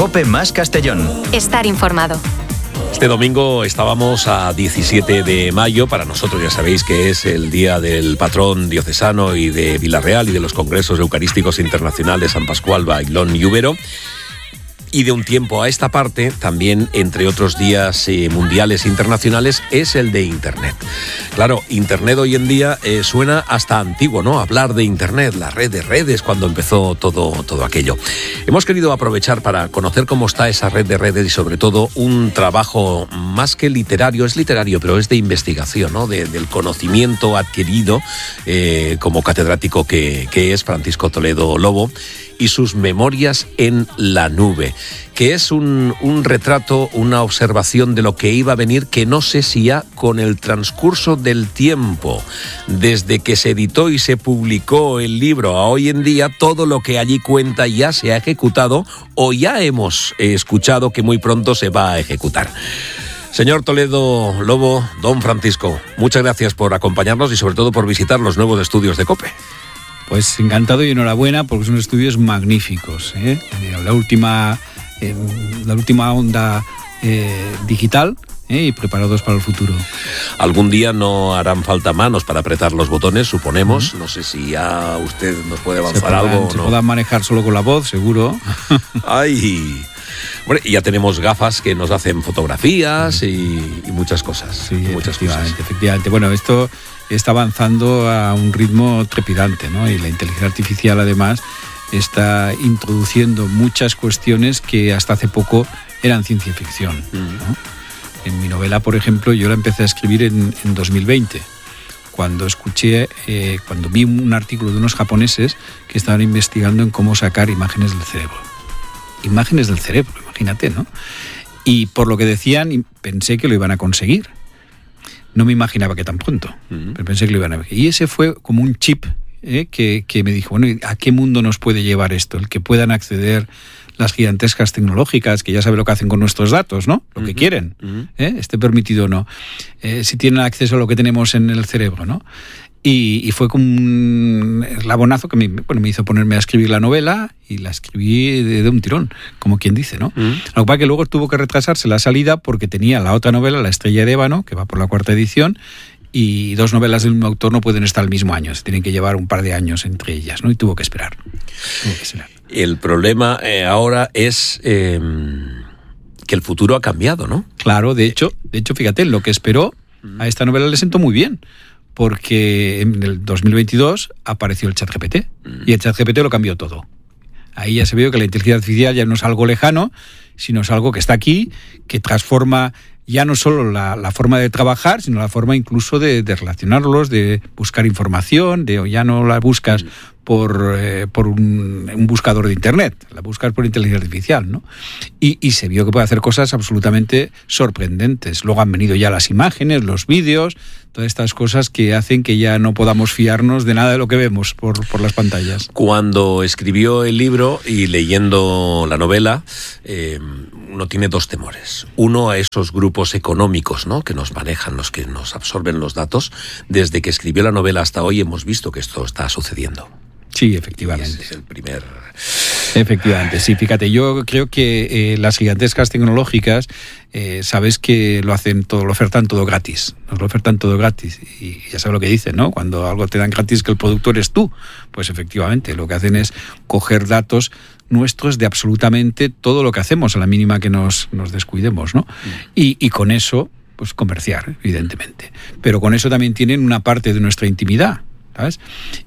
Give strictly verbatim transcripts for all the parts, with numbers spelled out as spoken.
COPE más Castellón. Estar informado. Este domingo estábamos a diecisiete de mayo, para nosotros ya sabéis que es el día del patrón diocesano y de Vila-real y de los congresos eucarísticos internacionales San Pascual, Bailón y Úbero. Y de un tiempo a esta parte, también entre otros días eh, mundiales e internacionales, es el de Internet. Claro, Internet hoy en día eh, suena hasta antiguo, ¿no? Hablar de Internet, la red de redes, cuando empezó todo, todo aquello. Hemos querido aprovechar para conocer cómo está esa red de redes y sobre todo un trabajo más que literario, es literario, pero es de investigación, ¿no? De, del conocimiento adquirido eh, como catedrático que, que es Francisco Toledo Lobo, y sus memorias en la nube, que es un, un retrato, una observación de lo que iba a venir, que no sé si ya con el transcurso del tiempo, desde que se editó y se publicó el libro a hoy en día, todo lo que allí cuenta ya se ha ejecutado o ya hemos escuchado que muy pronto se va a ejecutar. Señor Toledo Lobo, don Francisco, muchas gracias por acompañarnos y sobre todo por visitar los nuevos estudios de COPE. Pues encantado y enhorabuena porque son estudios magníficos, ¿eh? La última, eh, la última onda eh, digital, ¿eh? Y preparados para el futuro. Algún día no harán falta manos para apretar los botones, suponemos. Uh-huh. No sé si ya usted nos puede avanzar se podrán, algo o se no. Se puedan manejar solo con la voz, seguro. ¡Ay! Bueno, y ya tenemos gafas que nos hacen fotografías y, y muchas cosas. Sí, muchas efectivamente, cosas. efectivamente. Bueno, esto está avanzando a un ritmo trepidante, ¿no? Y la inteligencia artificial, además, está introduciendo muchas cuestiones que hasta hace poco eran ciencia ficción, ¿no? En mi novela, por ejemplo, yo la empecé a escribir en, en dos mil veinte, cuando escuché, eh, cuando vi un artículo de unos japoneses que estaban investigando en cómo sacar imágenes del cerebro. Imágenes del cerebro, imagínate, ¿no? Y por lo que decían, pensé que lo iban a conseguir. No me imaginaba que tan pronto, uh-huh. pero pensé que lo iban a ver. Y ese fue como un chip eh, que, que me dijo, bueno, ¿a qué mundo nos puede llevar esto? El que puedan acceder las gigantescas tecnológicas, que ya saben lo que hacen con nuestros datos, ¿no? Lo uh-huh. que quieren, uh-huh. ¿eh? Esté permitido o no. Eh, si tienen acceso a lo que tenemos en el cerebro, ¿no? Y, y fue como un eslabonazo que me, bueno, me hizo ponerme a escribir la novela y la escribí de, de un tirón, como quien dice, ¿no? Mm. Lo que pasa es que luego tuvo que retrasarse la salida porque tenía la otra novela, La estrella de ébano, que va por la cuarta edición, y dos novelas del mismo autor no pueden estar al mismo año, se tienen que llevar un par de años entre ellas, ¿no? Y tuvo que esperar. Tuvo que esperar. El problema eh, ahora es eh, que el futuro ha cambiado, ¿no? Claro, de hecho, de hecho, fíjate, lo que esperó mm. a esta novela le sentó muy bien. Porque en el dos mil veintidós apareció el ChatGPT y el ChatGPT lo cambió todo. Ahí ya se vio que la inteligencia artificial ya no es algo lejano, sino es algo que está aquí, que transforma ya no solo la, la forma de trabajar, sino la forma incluso de, de relacionarlos, de buscar información, de ya no la buscas por, eh, por un, un buscador de internet, la buscas por inteligencia artificial, ¿no? Y, y se vio que puede hacer cosas absolutamente sorprendentes. Luego han venido ya las imágenes, los vídeos, todas estas cosas que hacen que ya no podamos fiarnos de nada de lo que vemos por, por las pantallas. Cuando escribió el libro y leyendo la novela, eh, uno tiene dos temores. Uno, a esos grupos económicos, ¿no?, que nos manejan, los que nos absorben los datos. Desde que escribió la novela hasta hoy hemos visto que esto está sucediendo. Sí, efectivamente. Ese es el primer... Efectivamente, sí. Fíjate, yo creo que eh, las gigantescas tecnológicas, eh, sabes que lo hacen todo, lo ofertan todo gratis. Nos lo ofertan todo gratis. Y ya sabes lo que dicen, ¿no? Cuando algo te dan gratis que el producto eres tú. Pues efectivamente, lo que hacen es coger datos nuestros de absolutamente todo lo que hacemos, a la mínima que nos, nos descuidemos, ¿no? Mm. Y, y con eso, pues comerciar, evidentemente. Pero con eso también tienen una parte de nuestra intimidad, ¿sabes?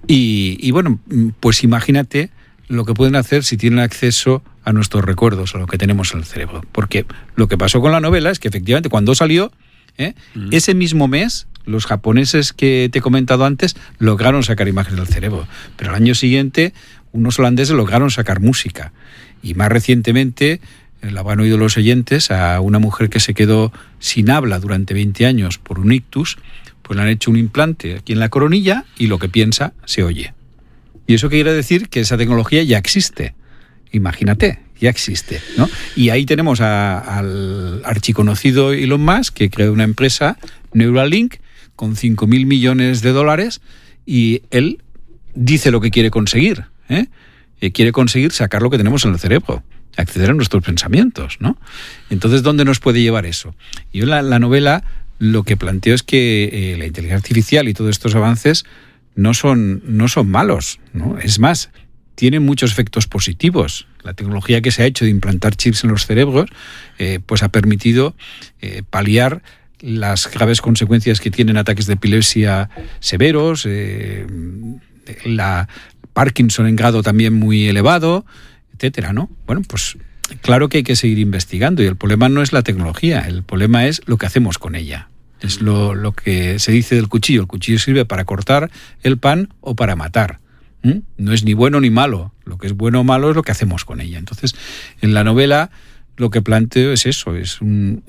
Y, y bueno, pues imagínate lo que pueden hacer si tienen acceso a nuestros recuerdos, a lo que tenemos en el cerebro. Porque lo que pasó con la novela es que efectivamente cuando salió, ¿eh? Mm. ese mismo mes, los japoneses que te he comentado antes lograron sacar imágenes del cerebro. Pero al año siguiente, unos holandeses lograron sacar música. Y más recientemente, lo habrán oído los oyentes, a una mujer que se quedó sin habla durante veinte años por un ictus, pues le han hecho un implante aquí en la coronilla y lo que piensa se oye. Y eso quiere decir que esa tecnología ya existe. Imagínate, ya existe, ¿no? Y ahí tenemos a, al archiconocido Elon Musk, que creó una empresa, Neuralink, con cinco mil millones de dólares, y él dice lo que quiere conseguir, ¿eh? Eh, quiere conseguir sacar lo que tenemos en el cerebro. acceder a nuestros pensamientos, ¿no? Entonces, ¿dónde nos puede llevar eso? Yo en la, la novela lo que planteo es que eh, la inteligencia artificial y todos estos avances no son, no son malos, ¿no? Es más, tienen muchos efectos positivos. La tecnología que se ha hecho de implantar chips en los cerebros eh, pues ha permitido eh, paliar las graves consecuencias que tienen ataques de epilepsia severos, eh, la Parkinson en grado también muy elevado, etcétera, ¿no? Bueno, pues claro que hay que seguir investigando y el problema no es la tecnología, el problema es lo que hacemos con ella. Es lo, lo que se dice del cuchillo. El cuchillo sirve para cortar el pan o para matar. ¿Mm? No es ni bueno ni malo. Lo que es bueno o malo es lo que hacemos con ella. Entonces, en la novela lo que planteo es eso, es un,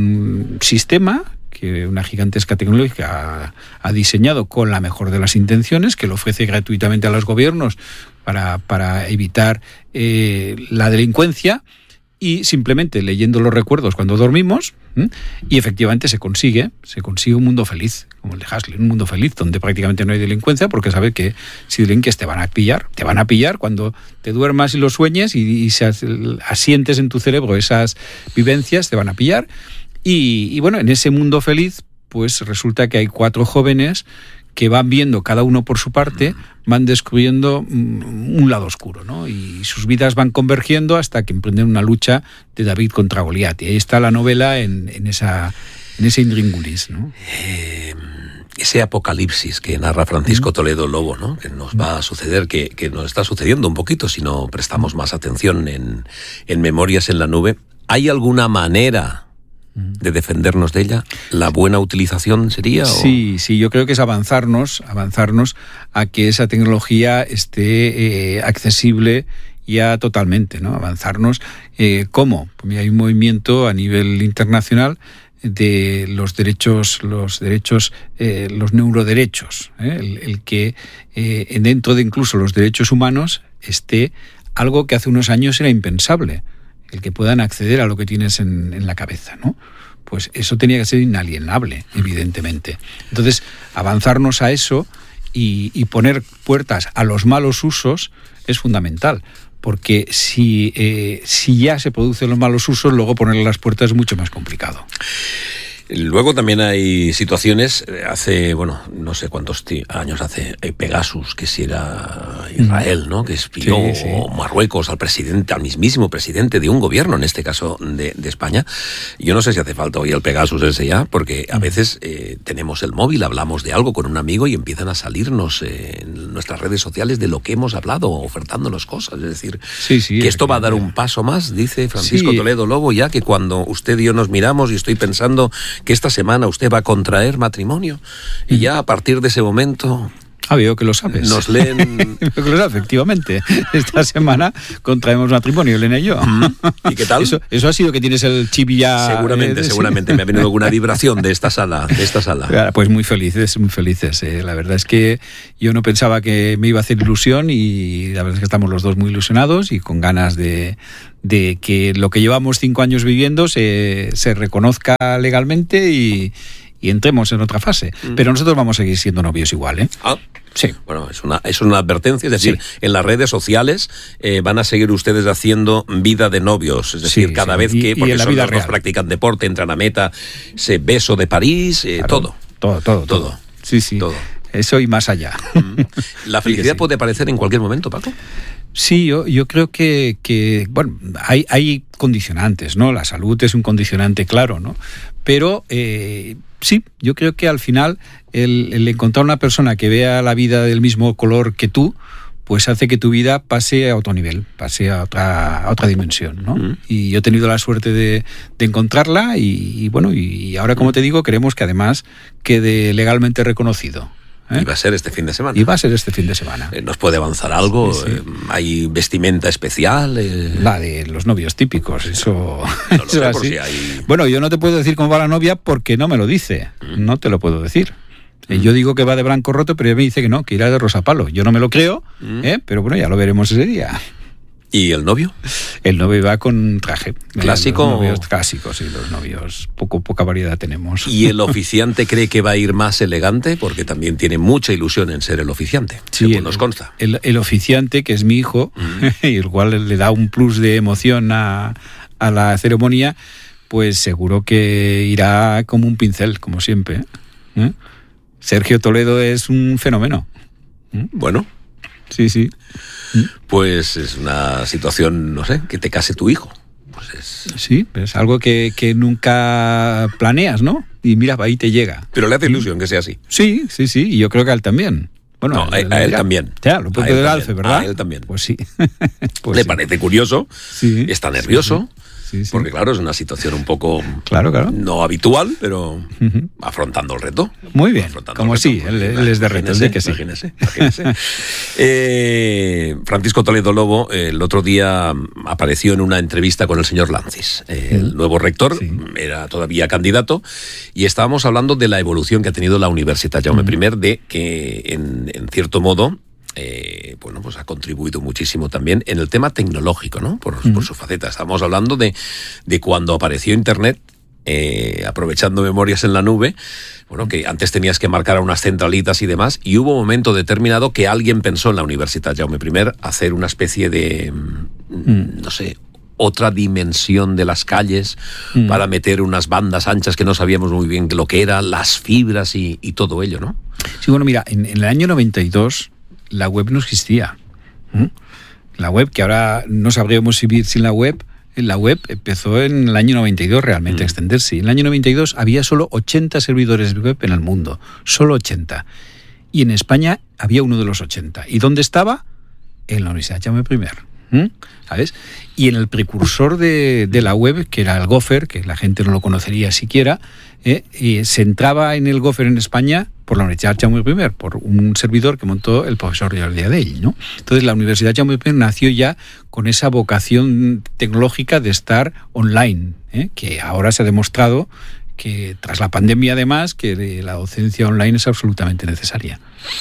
un sistema que una gigantesca tecnológica ha, ha diseñado con la mejor de las intenciones, que lo ofrece gratuitamente a los gobiernos para, para evitar eh, la delincuencia, y simplemente leyendo los recuerdos cuando dormimos, ¿eh? y efectivamente se consigue, se consigue un mundo feliz, como el de Huxley, un mundo feliz donde prácticamente no hay delincuencia, porque sabes que si delinques te van a pillar, te van a pillar cuando te duermas y lo sueñes y, y se asientes en tu cerebro esas vivencias, te van a pillar. Y, y bueno, en ese mundo feliz, pues resulta que hay cuatro jóvenes que van viendo cada uno por su parte, van descubriendo un lado oscuro, ¿no? Y sus vidas van convergiendo hasta que emprenden una lucha de David contra Goliat. Y ahí está la novela en, en, esa, en ese intríngulis, ¿no? Eh, ese apocalipsis que narra Francisco Toledo Lobo, ¿no? Que nos va a suceder, que, que nos está sucediendo un poquito si no prestamos más atención en, en Memorias en la Nube. ¿Hay alguna manera de defendernos de ella? ¿La buena utilización sería? ¿O? Sí, sí, yo creo que es avanzarnos, avanzarnos a que esa tecnología esté eh, accesible ya totalmente, ¿no? Avanzarnos, eh, ¿cómo? Pues hay un movimiento a nivel internacional de los derechos, los derechos, eh, los neuroderechos, ¿eh? el, el que eh, dentro de incluso los derechos humanos esté algo que hace unos años era impensable, el que puedan acceder a lo que tienes en, en la cabeza, ¿no? Pues eso tenía que ser inalienable, evidentemente. Entonces, avanzarnos a eso y, y poner puertas a los malos usos es fundamental, porque si, eh, si ya se producen los malos usos, luego ponerle las puertas es mucho más complicado. Luego también hay situaciones, hace, bueno, no sé cuántos t- años hace, Pegasus, que si era Israel, ¿no? Que espió sí, sí. Marruecos al presidente, al mismísimo presidente de un gobierno, en este caso de, de España. Yo no sé si hace falta hoy el Pegasus ese ya, porque a veces eh, tenemos el móvil, hablamos de algo con un amigo y empiezan a salirnos eh, en nuestras redes sociales de lo que hemos hablado, ofertándonos cosas. Es decir, sí, sí, que esto va a dar un paso más, dice Francisco sí. Toledo Lobo, ya que cuando usted y yo nos miramos y estoy pensando que esta semana usted va a contraer matrimonio y ya a partir de ese momento... Ah, veo que lo sabes. Nos leen... Veo que lo sabes, efectivamente. Esta semana contraemos matrimonio, Elena y yo. ¿Y qué tal? Eso, eso ha sido que tienes el chip ya... Seguramente, eh, seguramente. ¿Sí? Me ha venido alguna vibración de esta sala. De esta sala. Pues muy felices, muy felices. Eh. La verdad es que yo no pensaba que me iba a hacer ilusión y la verdad es que estamos los dos muy ilusionados y con ganas de... de que lo que llevamos cinco años viviendo se, se reconozca legalmente y, y entremos en otra fase. Mm. Pero nosotros vamos a seguir siendo novios igual, ¿eh? Ah, sí. Bueno, es una, es una advertencia, es decir, sí. en las redes sociales eh, van a seguir ustedes haciendo vida de novios, es decir, sí, cada sí. vez que, y, porque y son vida los real. dos practican deporte, entran a meta, ese beso de París, eh, claro. todo. Todo, todo, todo. Todo. Sí, sí. Todo. Eso y más allá. ¿La felicidad sí. puede aparecer en cualquier momento, Paco? Sí, yo, yo creo que, que bueno, hay, hay condicionantes, ¿no? La salud es un condicionante claro, ¿no? Pero eh, sí, yo creo que al final el, el encontrar una persona que vea la vida del mismo color que tú, pues hace que tu vida pase a otro nivel, pase a otra, a otra dimensión, ¿no? Mm. Y yo he tenido la suerte de, de encontrarla y, y bueno, y ahora, como te digo, queremos que además quede legalmente reconocido. ¿Eh? Y va a ser este fin de semana. Y va a ser este fin de semana. Eh, ¿Nos puede avanzar algo? Sí, sí. Eh, ¿Hay vestimenta especial? Eh... La de los novios típicos, eso, no lo eso sé, así. por si hay... Bueno, yo no te puedo decir cómo va la novia porque no me lo dice. Mm. No te lo puedo decir. Mm. Yo digo que va de blanco roto, pero ella me dice que no, que irá de rosa palo. Yo no me lo creo, mm. ¿eh? Pero bueno, ya lo veremos ese día. ¿Y el novio? El novio va con traje. ¿Clásico? Los novios clásicos, sí, los novios. Poco, poca variedad tenemos. ¿Y el oficiante cree que va a ir más elegante? Porque también tiene mucha ilusión en ser el oficiante, sí, según el, nos consta. El, el oficiante, que es mi hijo, mm. y el cual le da un plus de emoción a, a la ceremonia, pues seguro que irá como un pincel, como siempre. ¿Eh? Sergio Toledo es un fenómeno. ¿Eh? Bueno. Sí, sí. Pues es una situación, no sé, que te case tu hijo. Pues es... Sí, es algo que, que nunca planeas, ¿no? Y mira, ahí te llega. Pero le hace ilusión que sea así. Sí, sí, sí, y yo creo que a él también. Bueno, no, a, a él mira, también. Ya, lo propio del Alce, ¿verdad? A él también. Pues sí. pues le sí. parece curioso, sí, está nervioso. Sí, sí. Sí, sí. Porque claro, es una situación un poco claro, claro. no habitual, pero uh-huh. afrontando el reto. Muy bien, como sí, él, él es de reto, sí que sí. Imagínese, imagínese. eh, Francisco Toledo Lobo eh, el otro día apareció en una entrevista con el señor Lancis, eh, uh-huh. el nuevo rector, sí. era todavía candidato, y estábamos hablando de la evolución que ha tenido la Universitat Jaume uh-huh. I, de que en, en cierto modo... Eh, bueno, pues ha contribuido muchísimo también en el tema tecnológico, ¿no? Por, uh-huh. por su faceta. Estamos hablando de, de cuando apareció Internet, eh, aprovechando memorias en la nube, bueno, que antes tenías que marcar a unas centralitas y demás, y hubo un momento determinado que alguien pensó en la Universitat Jaume I hacer una especie de, uh-huh. no sé, otra dimensión de las calles uh-huh. para meter unas bandas anchas que no sabíamos muy bien lo que eran, las fibras y, y todo ello, ¿no? Sí, bueno, mira, en, en el año noventa y dos la web no existía. ¿Mm? La web, que ahora no sabríamos vivir sin la web, la web empezó en el año noventa y dos realmente mm. a extenderse. En el año noventa y dos había solo ochenta servidores web en el mundo, solo ochenta. Y en España había uno de los ochenta. ¿Y dónde estaba? En la Universidad Jaume I. ¿Mm? ¿Sabes? Y en el precursor de, de la web, que era el Gopher, que la gente no lo conocería siquiera, eh, y se entraba en el Gopher en España por la Universidad Jaume I, por un servidor que montó el profesor Jordi Adell, ¿no? Entonces la Universidad Jaume I nació ya con esa vocación tecnológica de estar online, ¿eh? Que ahora se ha demostrado que tras la pandemia además que la docencia online es absolutamente necesaria.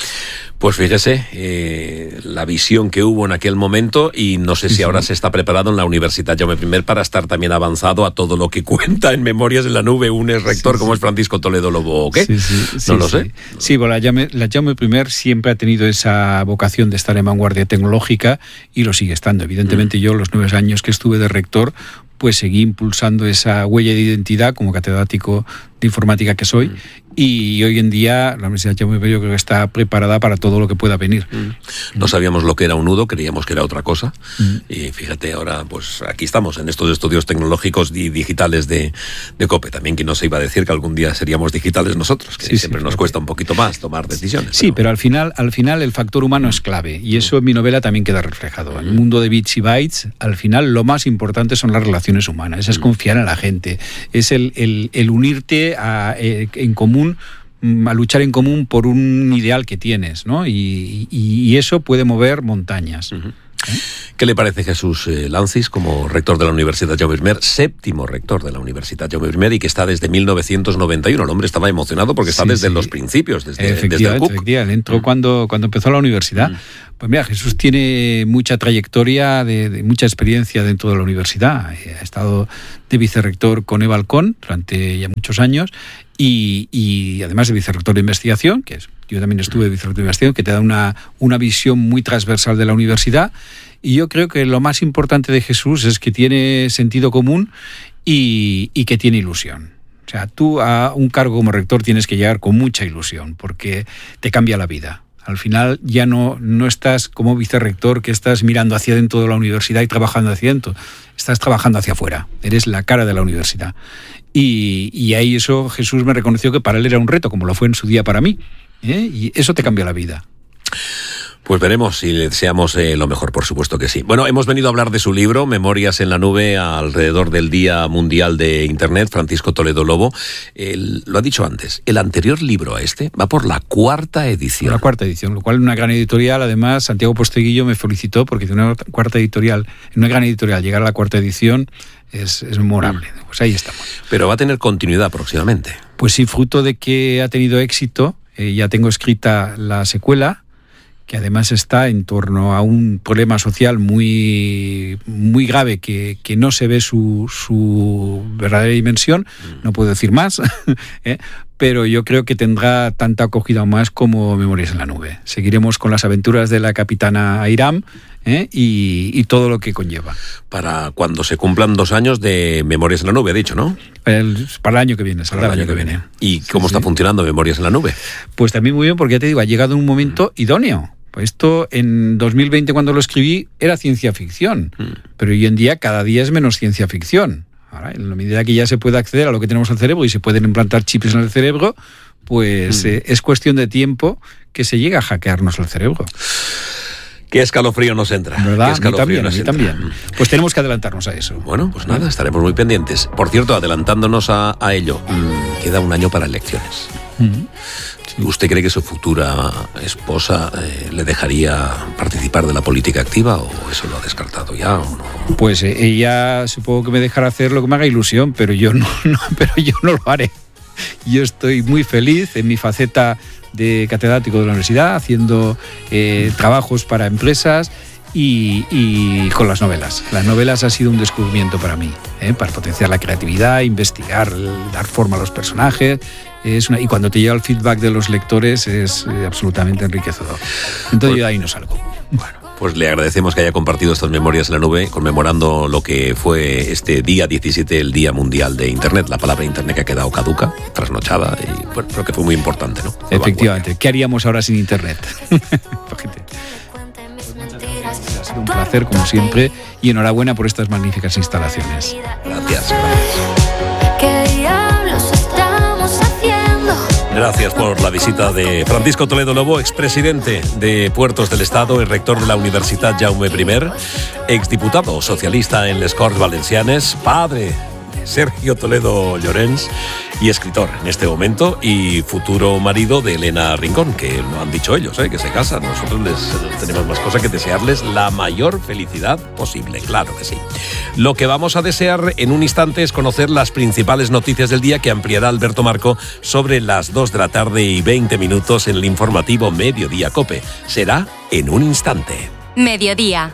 Pues fíjese, eh, la visión que hubo en aquel momento, y no sé si sí, ahora sí. se está preparado en la Universitat Jaume I para estar también avanzado a todo lo que cuenta en Memorias en la Nube un ex rector sí, como sí. es Francisco Toledo Lobo, ¿o qué? Sí, sí, no sí, lo sí. sé. Sí, bueno, la Jaume, la Jaume I siempre ha tenido esa vocación de estar en vanguardia tecnológica y lo sigue estando. Evidentemente mm. yo los nueve años que estuve de rector pues seguí impulsando esa huella de identidad como catedrático de informática que soy mm. y hoy en día la Universidad Jaume I yo creo que está preparada para todo lo que pueda venir. Mm. No sabíamos lo que era un nudo, creíamos que era otra cosa mm. y fíjate ahora pues aquí estamos en estos estudios tecnológicos y digitales de, de COPE. También que no se iba a decir que algún día seríamos digitales nosotros, que sí, siempre sí, nos cuesta un poquito más tomar decisiones. Sí, pero, pero al final al final el factor humano es clave y eso en mi novela también queda reflejado. En el mundo de bits y bytes, al final lo más importante son las relaciones humanas, es confiar en la gente, es el, el, el unirte a, eh, en común, a luchar en común por un ideal que tienes, ¿no? Y, y, y eso puede mover montañas. Uh-huh. ¿Eh? ¿Qué le parece Jesús eh, Lancis como rector de la Universitat Jaume I, séptimo rector de la Universitat Jaume I y que está desde mil novecientos noventa y uno? El hombre estaba emocionado porque está sí, desde sí. los principios, desde, efectivamente, desde el C U C. Efectivamente, entró mm. cuando, cuando empezó la universidad. Mm. Pues mira, Jesús tiene mucha trayectoria, de, de mucha experiencia dentro de la universidad. Ha estado de vicerrector con Eva Alcón durante ya muchos años y, y además de vicerrector de investigación, que es, yo también estuve de vicerrector de investigación, que te da una, una visión muy transversal de la universidad. Y yo creo que lo más importante de Jesús es que tiene sentido común y, y que tiene ilusión. O sea, tú a un cargo como rector tienes que llegar con mucha ilusión porque te cambia la vida. Al final ya no, no estás como vicerrector que estás mirando hacia dentro de la universidad y trabajando hacia dentro. Estás trabajando hacia afuera. Eres la cara de la universidad. Y, y ahí eso Jesús me reconoció que para él era un reto, como lo fue en su día para mí. ¿Eh? Y eso te cambia la vida. Pues veremos si le deseamos eh, lo mejor, por supuesto que sí. Bueno, hemos venido a hablar de su libro, Memorias en la Nube, alrededor del Día Mundial de Internet, Francisco Toledo Lobo. El, lo ha dicho antes, el anterior libro a este va por la cuarta edición. La cuarta edición, lo cual en una gran editorial, además, Santiago Posteguillo me felicitó porque de una cuarta editorial, en una gran editorial, llegar a la cuarta edición es, es memorable. Mm. Pues ahí estamos. Pero va a tener continuidad próximamente. Pues sí, fruto de que ha tenido éxito, eh, ya tengo escrita la secuela, que además está en torno a un problema social muy, muy grave que, que no se ve su, su verdadera dimensión, no puedo decir más, ¿eh? Pero yo creo que tendrá tanta acogida o más como Memorias en la Nube. Seguiremos con las aventuras de la capitana Airam, ¿eh? y, y todo lo que conlleva. Para cuando se cumplan dos años de Memorias en la Nube, ha dicho, ¿no? El, para el año que viene, para el año que viene. viene. ¿Y cómo sí, está sí. funcionando Memorias en la Nube? Pues también muy bien, porque ya te digo, ha llegado un momento mm. idóneo. Pues esto en dos mil veinte, cuando lo escribí, era ciencia ficción, mm. pero hoy en día cada día es menos ciencia ficción. Ahora, en la medida que ya se puede acceder a lo que tenemos en el cerebro y se pueden implantar chips en el cerebro, pues mm. eh, es cuestión de tiempo que se llegue a hackearnos el cerebro. Qué escalofrío nos entra. ¿Verdad? Qué escalofrío a mí también, nos a mí entra. también. Pues tenemos que adelantarnos a eso. Bueno, pues nada, estaremos muy pendientes. Por cierto, adelantándonos a, a ello, mmm, queda un año para elecciones. Mm-hmm. Sí. ¿Usted cree que su futura esposa eh, le dejaría participar de la política activa o eso lo ha descartado ya o no? Pues eh, ella supongo que me dejará hacer lo que me haga ilusión, pero yo no, no, pero yo no lo haré. Yo estoy muy feliz en mi faceta de catedrático de la universidad, haciendo eh, trabajos para empresas y, y con las novelas. Las novelas ha sido un descubrimiento para mí, ¿eh? Para potenciar la creatividad, investigar, dar forma a los personajes. Es una, y cuando te llega el feedback de los lectores es eh, absolutamente enriquecedor. Entonces pues, yo de ahí no salgo. Bueno, pues le agradecemos que haya compartido estas Memorias en la Nube, conmemorando lo que fue este día diecisiete, el Día Mundial de Internet. La palabra Internet que ha quedado caduca, trasnochada, y bueno, creo que fue muy importante, ¿no? Efectivamente. ¿Qué haríamos ahora sin Internet? Ha sido un placer, como siempre, y enhorabuena por estas magníficas instalaciones. Gracias. Gracias por la visita de Francisco Toledo Lobo, expresidente de Puertos del Estado y rector de la Universitat Jaume I, exdiputado socialista en les Corts Valencianes, padre de Sergio Toledo Llorens y escritor en este momento, y futuro marido de Elena Rincón, que lo han dicho ellos, ¿eh? Que se casan. Nosotros les tenemos más cosa que desearles la mayor felicidad posible, claro que sí. Lo que vamos a desear en un instante es conocer las principales noticias del día que ampliará Alberto Marco sobre las dos de la tarde y veinte minutos en el informativo Mediodía COPE. Será en un instante. Mediodía.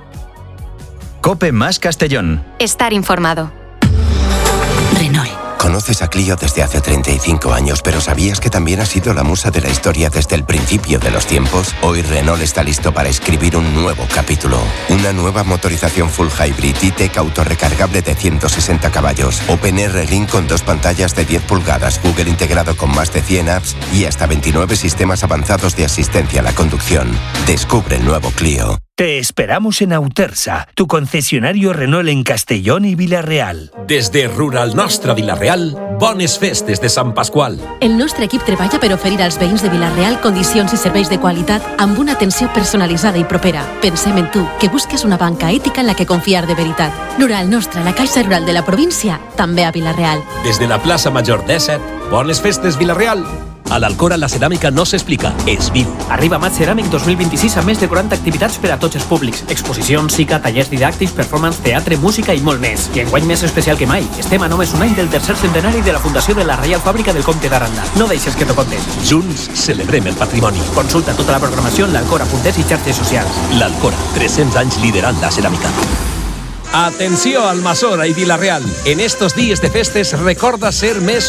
COPE más Castellón. Estar informado. Renault. Conoces a Clio desde hace treinta y cinco años, pero ¿sabías que también ha sido la musa de la historia desde el principio de los tiempos? Hoy Renault está listo para escribir un nuevo capítulo. Una nueva motorización full hybrid E-Tech autorrecargable de ciento sesenta caballos, OpenR Link con dos pantallas de diez pulgadas, Google integrado con más de cien apps y hasta veintinueve sistemas avanzados de asistencia a la conducción. Descubre el nuevo Clio. Te esperamos en Autersa, tu concesionario Renault en Castellón i Vila-real. Des de Rural Nostra Vila-real, bones festes de Sant Pasqual. El nostre equip treballa per oferir als veïns de Vila-real condicions i serveis de qualitat amb una atenció personalitzada i propera. Pensem en tu, que busques una banca ètica en la que confiar de veritat. Rural Nostra, la Caixa Rural de la província, també a Vila-real. Des de la plaça Major dèsset, bones festes Vila-real. A l'Alcora la ceràmica no s'explica, és viu. Arriba Mat Ceràmic dos mil vint-i-sis amb més de quaranta activitats per a tots els públics. Exposicions, cica, tallers didàctics, performance, teatre, música i molt més. I enguany més especial que mai. Estem a només un any del tercer centenari de la fundació de la Reial Fàbrica del Comte d'Aranda. No deixes que t'ho conten. Junts celebrem el patrimoni. Consulta tota la programació en l'alcora punt es i xarxes socials. L'Alcora, tres-cents anys liderant la ceràmica. Atenció Almassora y Vila-real. En estos días de festes recorda ser mes